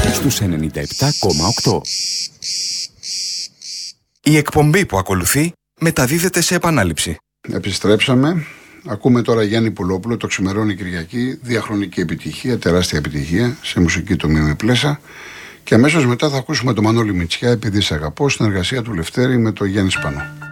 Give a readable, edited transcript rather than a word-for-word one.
στους 97,8. Η εκπομπή που ακολουθεί μεταδίδεται σε επανάληψη. Επιστρέψαμε. Ακούμε τώρα Γιάννη Πουλόπουλο, το ξημερώνει Κυριακή, διαχρονική επιτυχία, τεράστια επιτυχία σε μουσική τομή με πλέσα. Και αμέσως μετά θα ακούσουμε τον Μανώλη Μητσιά, επειδή σε αγαπώ, στην εργασία του Λευτέρη με τον Γιάννη Σπανό.